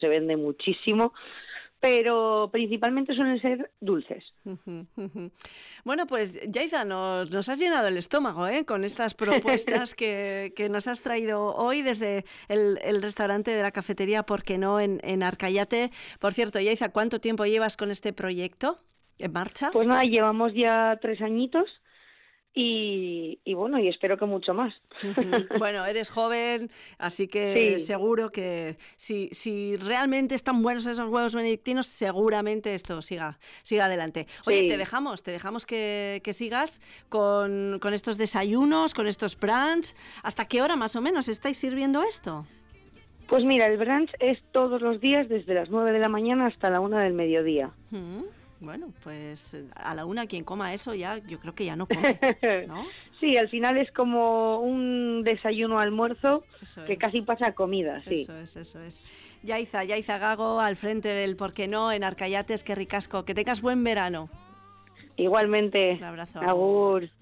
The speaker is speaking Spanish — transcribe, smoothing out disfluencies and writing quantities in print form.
se vende muchísimo, pero principalmente suelen ser dulces. Bueno, pues Yaiza, nos has llenado el estómago, con estas propuestas que nos has traído hoy desde el restaurante de la cafetería ¿Por qué no? En Arcayate. Por cierto, Yaiza, ¿cuánto tiempo llevas con este proyecto en marcha? Pues nada, llevamos ya 3 añitos. Y bueno, y espero que mucho más. Bueno, eres joven, así que Sí. seguro que si realmente están buenos esos huevos benedictinos, seguramente esto siga adelante. Oye, Sí. te dejamos que sigas con estos desayunos, con estos brunch. ¿Hasta qué hora más o menos estáis sirviendo esto? Pues mira, el brunch es todos los días desde las 9 de la mañana hasta la 1 del mediodía. Bueno, pues a la 1 quien coma eso ya, yo creo que ya no come, ¿no? Sí, al final es como un desayuno-almuerzo que casi pasa a comida, sí. Eso es. Yaiza Gago, al frente del ¿Por qué no? En Arcayate, es que ricasco. Que tengas buen verano. Igualmente. Un abrazo. Agur.